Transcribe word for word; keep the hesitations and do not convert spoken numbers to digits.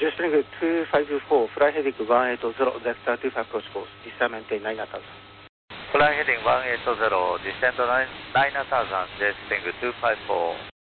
Jetstring two five four, fly heading one eight zero, vector two five approach course, descent maintain nine thousand. Fly heading one eight zero, descent nine thousand, Jetstring two five four.